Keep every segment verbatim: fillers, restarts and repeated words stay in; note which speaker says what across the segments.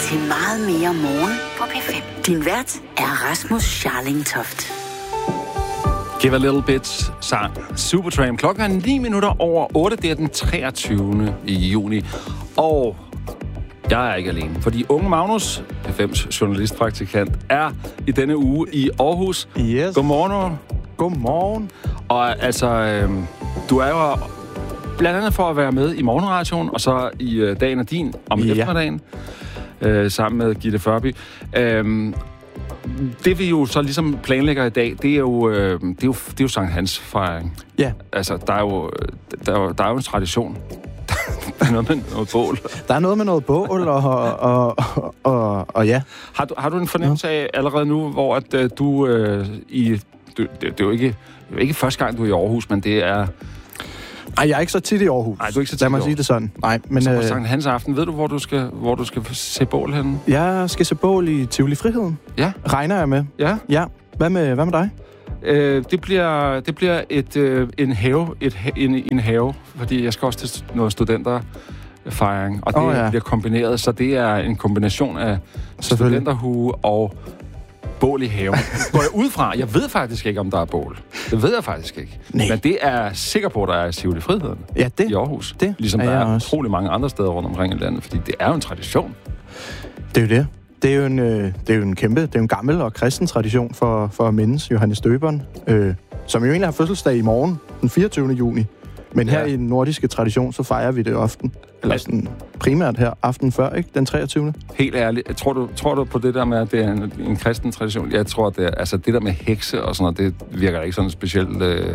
Speaker 1: til meget mere morgen på P fem. Din vært er Rasmus Scharling Toft.
Speaker 2: Give a Little Bit sang Supertramp. Klokken er ni minutter over otte. Det er den treogtyvende juni. Og jeg er ikke alene, fordi unge Magnus, P fem's journalistpraktikant, er i denne uge i Aarhus.
Speaker 3: Yes.
Speaker 2: Godmorgen.
Speaker 3: Godmorgen.
Speaker 2: Og altså, øh, du er jo blandt andet for at være med i morgenradioen, og så i øh, Dagen er din om ja. eftermiddagen, øh, sammen med Gitte Førby. Øh, Det vi jo så ligesom planlægger i dag, det er jo, øh, det er jo, det er jo Sankt Hans fejring.
Speaker 3: Ja.
Speaker 2: Altså, der er jo, der er jo, der er jo en tradition. Der er noget med noget bål.
Speaker 3: Der er noget med noget bål, og, og, og, og, og ja.
Speaker 2: Har du, har du en fornemmelse af allerede nu, hvor at, uh, du øh, i... Det, det, det er jo ikke, det er ikke første gang, du er i Aarhus, men det er...
Speaker 3: Nej, jeg er ikke så tit i Aarhus.
Speaker 2: Nej, du er ikke så tit
Speaker 3: Lad mig
Speaker 2: i
Speaker 3: sige det sådan. Nej, men...
Speaker 2: Så på
Speaker 3: øh,
Speaker 2: Sankt Hans aften, ved du, hvor du skal, hvor du skal se bål henne?
Speaker 3: Jeg skal se bål i Tivoli Friheden.
Speaker 2: Ja.
Speaker 3: Regner jeg med.
Speaker 2: Ja.
Speaker 3: Ja. Hvad med, hvad med dig?
Speaker 2: Øh, det bliver, det bliver et, øh, en have, et, en, en have, fordi jeg skal også til noget studenterfejring, og det
Speaker 3: oh, ja.
Speaker 2: bliver kombineret, så det er en kombination af studenterhue og bål i haven. Går jeg ud fra? Jeg ved faktisk ikke, om der er bål. Det ved jeg faktisk ikke.
Speaker 3: Nej.
Speaker 2: Men det er sikker på, at der er Tivoli Friheden
Speaker 3: ja, det,
Speaker 2: i Aarhus.
Speaker 3: Det
Speaker 2: ligesom
Speaker 3: er
Speaker 2: der er
Speaker 3: også.
Speaker 2: utrolig mange andre steder rundt omkring i landet, fordi det er jo en tradition.
Speaker 3: Det er jo det. Det er jo en, øh, det er jo en kæmpe, det er jo en gammel og kristen tradition for, for at mindes Johannes Døberen, øh, som jo egentlig har fødselsdag i morgen, den fireogtyvende juni. Men her ja. i den nordiske tradition, så fejrer vi det often. Eller sådan primært her aften før, ikke? Den treogtyvende
Speaker 2: Helt ærligt. Tror du, tror du på det der med, at det er en, en kristen tradition? Jeg tror, det er, altså det der med hekse og sådan noget, det virker ikke sådan specielt... Øh...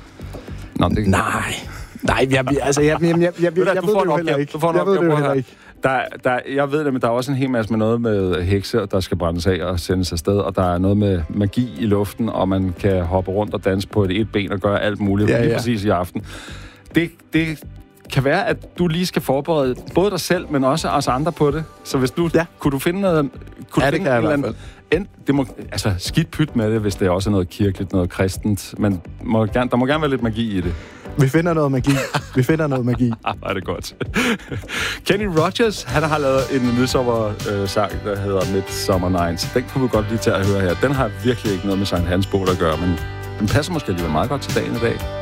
Speaker 2: Nå, det...
Speaker 3: Nej. Nej, jeg, altså, jeg, jeg, jeg, jeg, jeg, jeg, jeg ved det jo heller ikke. Jeg ved det jo heller ikke.
Speaker 2: Der, der, jeg ved det, men der er også en hel masse med noget med hekse, der skal brændes af og sendes afsted, og der er noget med magi i luften, og man kan hoppe rundt og danse på et et ben og gøre alt muligt, ja, lige ja. præcis i aften. Det, det kan være, at du lige skal forberede både dig selv, men også os andre på det. Så hvis du... Ja. Kunne du finde noget... Kunne
Speaker 3: ja,
Speaker 2: du
Speaker 3: det kan jeg i hvert fald.
Speaker 2: End, det må, altså, skidt pyt med det, hvis det også er noget kirkeligt, noget kristent, men må gerne, der må gerne være lidt magi i det.
Speaker 3: Vi finder noget magi. Vi finder noget magi.
Speaker 2: Ah, er det godt. Kenny Rogers, han har lavet en midsommer-sang, der hedder Midsummer Nights. Den kunne vi godt lige til at høre her. Den har virkelig ikke noget med Sankt Hans bål at gøre, men den passer måske alligevel meget godt til dagen i dag.